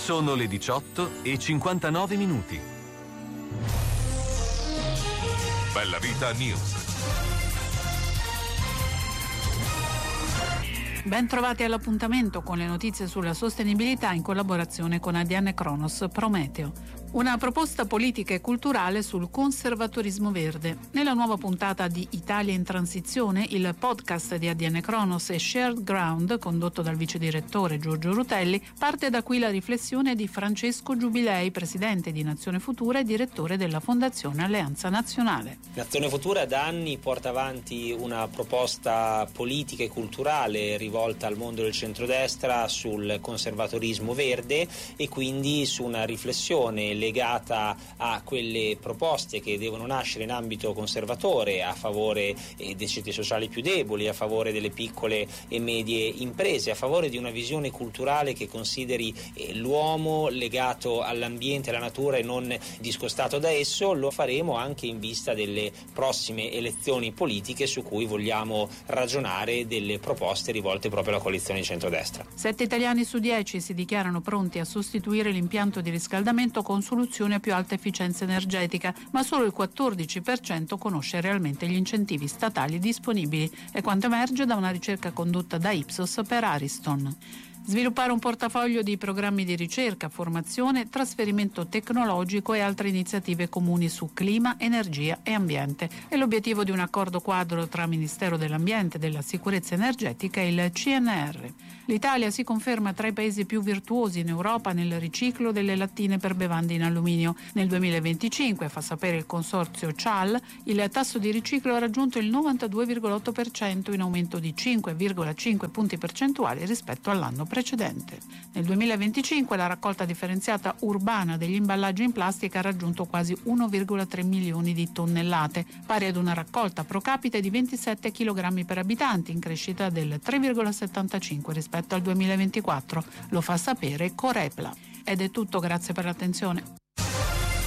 Sono le 18:59. Bella Vita News. Ben trovati all'appuntamento con le notizie sulla sostenibilità in collaborazione con ADN Cronos Prometeo. Una proposta politica e culturale sul conservatorismo verde. Nella nuova puntata di Italia in Transizione, il podcast di ADN Cronos e Shared Ground, condotto dal vice direttore Giorgio Rutelli, parte da qui la riflessione di Francesco Giubilei, presidente di Nazione Futura e direttore della Fondazione Alleanza Nazionale. Nazione Futura da anni porta avanti una proposta politica e culturale rivolta al mondo del centrodestra sul conservatorismo verde e quindi su una riflessione legata a quelle proposte che devono nascere in ambito conservatore a favore dei ceti sociali più deboli, a favore delle piccole e medie imprese, a favore di una visione culturale che consideri l'uomo legato all'ambiente, alla natura e non discostato da esso. Lo faremo anche in vista delle prossime elezioni politiche su cui vogliamo ragionare delle proposte rivolte proprio alla coalizione di centrodestra. 7 italiani su 10 si dichiarano pronti a sostituire l'impianto di riscaldamento con soluzioni a più alta efficienza energetica, ma solo il 14% conosce realmente gli incentivi statali disponibili, è quanto emerge da una ricerca condotta da Ipsos per Ariston. Sviluppare un portafoglio di programmi di ricerca, formazione, trasferimento tecnologico e altre iniziative comuni su clima, energia e ambiente. È l'obiettivo di un accordo quadro tra Ministero dell'Ambiente, della Sicurezza Energetica e il CNR. L'Italia si conferma tra i paesi più virtuosi in Europa nel riciclo delle lattine per bevande in alluminio. Nel 2025, fa sapere il consorzio CIAL, il tasso di riciclo ha raggiunto il 92,8%, in aumento di 5,5 punti percentuali rispetto all'anno precedente. Nel 2025 la raccolta differenziata urbana degli imballaggi in plastica ha raggiunto quasi 1,3 milioni di tonnellate, pari ad una raccolta pro capite di 27 kg per abitante, in crescita del 3,75 rispetto al 2024. Lo fa sapere Corepla. Ed è tutto, grazie per l'attenzione.